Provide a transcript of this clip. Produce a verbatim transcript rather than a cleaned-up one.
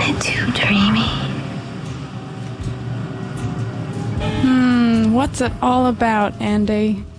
it too dreamy? Hmm, what's it all about, Andy?